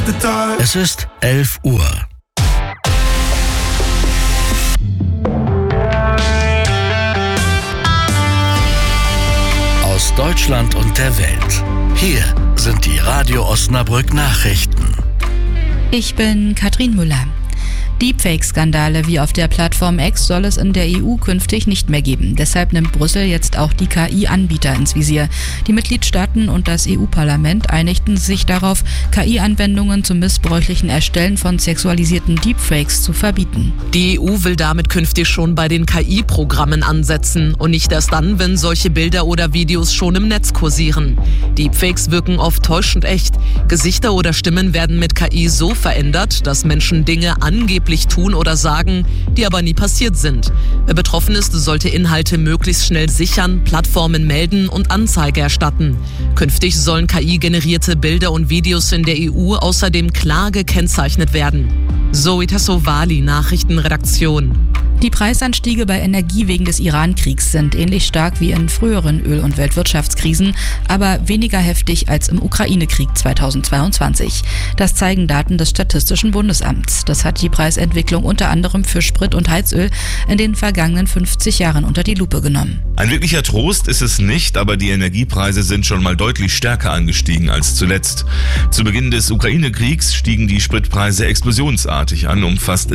Es ist 11 Uhr. Aus Deutschland und der Welt. Hier sind die Radio Osnabrück Nachrichten. Ich bin Katrin Müller. Deepfake-Skandale wie auf der Plattform X soll es in der EU künftig nicht mehr geben. Deshalb nimmt Brüssel jetzt auch die KI-Anbieter ins Visier. Die Mitgliedstaaten und das EU-Parlament einigten sich darauf, KI-Anwendungen zum missbräuchlichen Erstellen von sexualisierten Deepfakes zu verbieten. Die EU will damit künftig schon bei den KI-Programmen ansetzen und nicht erst dann, wenn solche Bilder oder Videos schon im Netz kursieren. Deepfakes wirken oft täuschend echt. Gesichter oder Stimmen werden mit KI so verändert, dass Menschen Dinge angeblich tun oder sagen, die aber nie passiert sind. Wer betroffen ist, sollte Inhalte möglichst schnell sichern, Plattformen melden und Anzeige erstatten. Künftig sollen KI-generierte Bilder und Videos in der EU außerdem klar gekennzeichnet werden. Zoe Tassovali, Nachrichtenredaktion. Die Preisanstiege bei Energie wegen des Iran-Kriegs sind ähnlich stark wie in früheren Öl- und Weltwirtschaftskrisen, aber weniger heftig als im Ukraine-Krieg 2022. Das zeigen Daten des Statistischen Bundesamts. Das hat die Preisentwicklung unter anderem für Sprit und Heizöl in den vergangenen 50 Jahren unter die Lupe genommen. Ein wirklicher Trost ist es nicht, aber die Energiepreise sind schon mal deutlich stärker angestiegen als zuletzt. Zu Beginn des Ukraine-Kriegs stiegen die Spritpreise explosionsartig an, um fast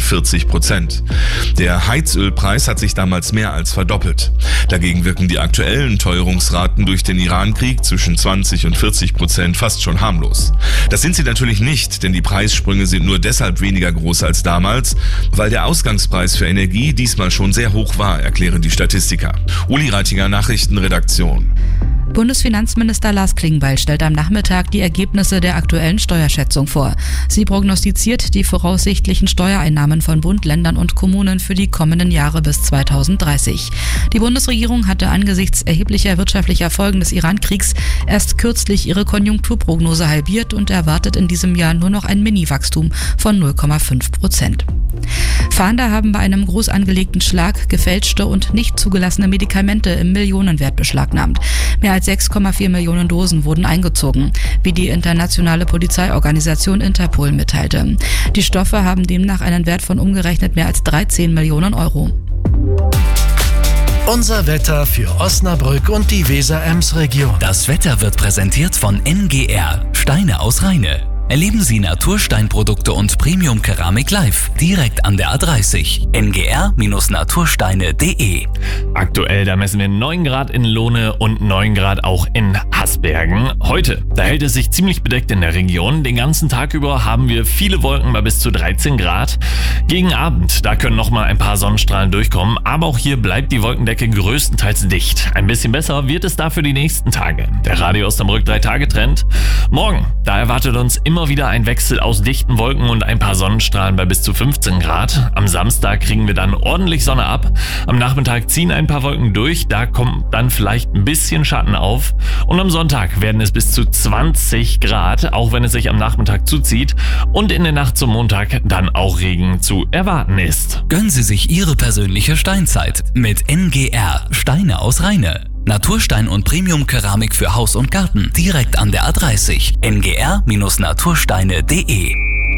47%. Der Heizölpreis hat sich damals mehr als verdoppelt. Dagegen wirken die aktuellen Teuerungsraten durch den Iran-Krieg zwischen 20% und 40% fast schon harmlos. Das sind sie natürlich nicht, denn die Preissprünge sind nur deshalb weniger groß als damals, weil der Ausgangspreis für Energie diesmal schon sehr hoch war, erklären die Statistiker. Uli Reitinger, Nachrichtenredaktion. Bundesfinanzminister Lars Klingbeil stellt am Nachmittag die Ergebnisse der aktuellen Steuerschätzung vor. Sie prognostiziert die voraussichtlichen Steuereinnahmen von Bund, Ländern und Kommunen für die kommenden Jahre bis 2030. Die Bundesregierung hatte angesichts erheblicher wirtschaftlicher Folgen des Iran-Kriegs erst kürzlich ihre Konjunkturprognose halbiert und erwartet in diesem Jahr nur noch ein Mini-Wachstum von 0,5%. Fahnder haben bei einem groß angelegten Schlag gefälschte und nicht zugelassene Medikamente im Millionenwert beschlagnahmt. Mehr als 6,4 Millionen Dosen wurden eingezogen, wie die internationale Polizeiorganisation Interpol mitteilte. Die Stoffe haben demnach einen Wert von umgerechnet mehr als 13 Millionen Euro. Unser Wetter für Osnabrück und die Weser-Ems-Region. Das Wetter wird präsentiert von NGR, Steine aus Rheine. Erleben Sie Natursteinprodukte und Premium-Keramik live, direkt an der A30. ngr-natursteine.de. Aktuell, da messen wir 9 Grad in Lohne und 9 Grad auch in Hasbergen. Heute, da hält es sich ziemlich bedeckt in der Region. Den ganzen Tag über haben wir viele Wolken bei bis zu 13 Grad. Gegen Abend, da können nochmal ein paar Sonnenstrahlen durchkommen, aber auch hier bleibt die Wolkendecke größtenteils dicht. Ein bisschen besser wird es dafür die nächsten Tage. Der Radio Osnabrück 3-Tage-Trend. Morgen, da erwartet uns immer wieder ein Wechsel aus dichten Wolken und ein paar Sonnenstrahlen bei bis zu 15 Grad. Am Samstag kriegen wir dann ordentlich Sonne ab. Am Nachmittag ziehen ein paar Wolken durch, da kommt dann vielleicht ein bisschen Schatten auf. Und am Sonntag werden es bis zu 20 Grad, auch wenn es sich am Nachmittag zuzieht. Und in der Nacht zum Montag dann auch Regen zu erwarten ist. Gönnen Sie sich Ihre persönliche Steinzeit mit NGR, Steine aus Rheine. Naturstein und Premium-Keramik für Haus und Garten, direkt an der A30. ngr-natursteine.de.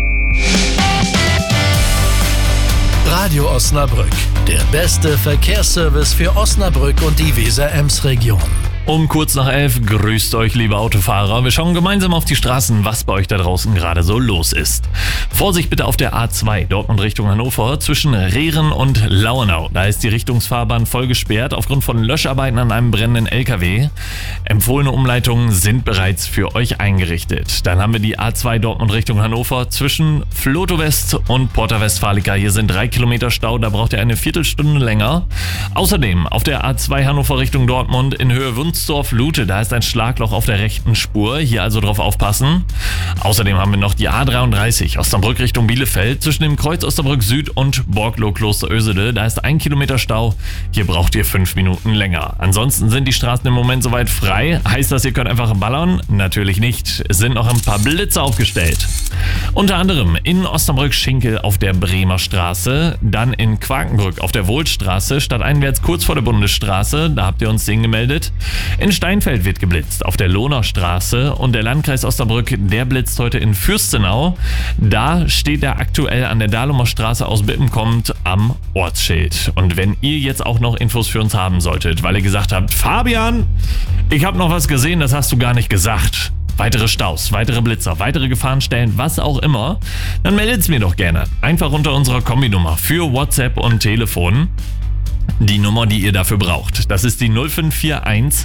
Radio Osnabrück, der beste Verkehrsservice für Osnabrück und die Weser-Ems-Region. Um kurz nach 11 grüßt euch, liebe Autofahrer. Wir schauen gemeinsam auf die Straßen, was bei euch da draußen gerade so los ist. Vorsicht bitte auf der A2, Dortmund Richtung Hannover, zwischen Rehren und Lauenau. Da ist die Richtungsfahrbahn voll gesperrt aufgrund von Löscharbeiten an einem brennenden LKW. Empfohlene Umleitungen sind bereits für euch eingerichtet. Dann haben wir die A2 Dortmund Richtung Hannover zwischen Floto West und Porta Westfalica. Hier sind 3 Kilometer Stau, da braucht ihr eine Viertelstunde länger. Außerdem auf der A2 Hannover Richtung Dortmund in Höhe Wunsdorf-Lute, da ist ein Schlagloch auf der rechten Spur, hier also drauf aufpassen. Außerdem haben wir noch die A33 Osnabrück Richtung Bielefeld zwischen dem Kreuz Osnabrück Süd und Borglow-Kloster-Ösede, da ist 1 Kilometer Stau, hier braucht ihr 5 Minuten länger. Ansonsten sind die Straßen im Moment soweit frei, heißt das, ihr könnt einfach ballern? Natürlich nicht, es sind noch ein paar Blitze aufgestellt. Unter anderem in Osnabrück-Schinkel auf der Bremer Straße, dann in Quakenbrück auf der Wohlstraße, stadteinwärts kurz vor der Bundesstraße, da habt ihr uns gemeldet. In Steinfeld wird geblitzt auf der Lohner Straße und der Landkreis Osnabrück, der blitzt heute in Fürstenau. Da steht er aktuell an der Dahlumer Straße aus Bippen kommt am Ortsschild. Und wenn ihr jetzt auch noch Infos für uns haben solltet, weil ihr gesagt habt, Fabian, ich habe noch was gesehen, das hast du gar nicht gesagt. Weitere Staus, weitere Blitzer, weitere Gefahrenstellen, was auch immer, dann meldet es mir doch gerne. Einfach unter unserer Kombinummer für WhatsApp und Telefon. Die Nummer, die ihr dafür braucht. Das ist die 0541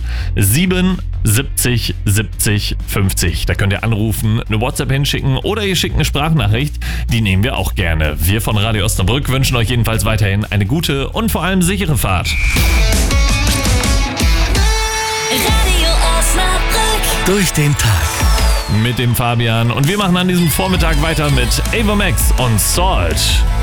77 70 50. Da könnt ihr anrufen, eine WhatsApp hinschicken oder ihr schickt eine Sprachnachricht. Die nehmen wir auch gerne. Wir von Radio Osnabrück wünschen euch jedenfalls weiterhin eine gute und vor allem sichere Fahrt. Radio Osnabrück. Durch den Tag. Mit dem Fabian und wir machen an diesem Vormittag weiter mit Ava Max und Salt.